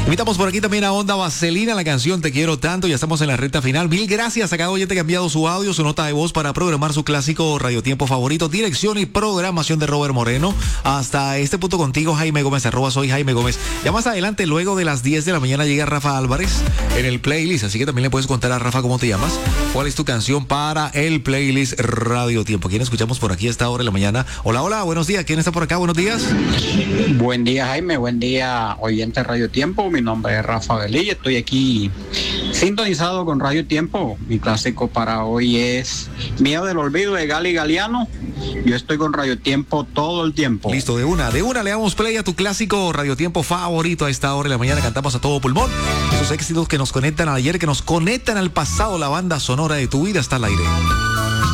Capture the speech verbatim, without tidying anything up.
Invitamos por aquí también a Onda Vaselina, la canción Te Quiero Tanto. Ya estamos en la recta final. Mil gracias a cada oyente que ha enviado su audio, su nota de voz para programar su clásico radiotiempo favorito. Dirección y programación de Robert Moreno. Hasta este punto contigo, Jaime Gómez, arroba soy Jaime Gómez. Ya más adelante, luego de las diez de la mañana, llega Rafa Álvarez en el playlist. Así que también le puedes contar a Rafa cómo te llamas, cuál es tu canción para el playlist Radiotiempo. ¿Quién escuchamos por aquí a esta hora de la mañana? Hola, hola, buenos días. ¿Quién está por acá? Buenos días. Buen día, Jaime. Buen día, oyente Radio Tiempo. Mi nombre es Rafa Velilla. Estoy aquí sintonizado con Radio Tiempo. Mi clásico para hoy es Miedo del Olvido de Gali Galeano. Yo estoy con Radio Tiempo todo el tiempo. Listo, de una, de una le damos play a tu clásico radiotiempo favorito a esta hora de la mañana. Cantamos a todo pulmón. Esos éxitos que nos conectan al ayer, que nos conectan al pasado. La banda sonora de tu vida está al aire.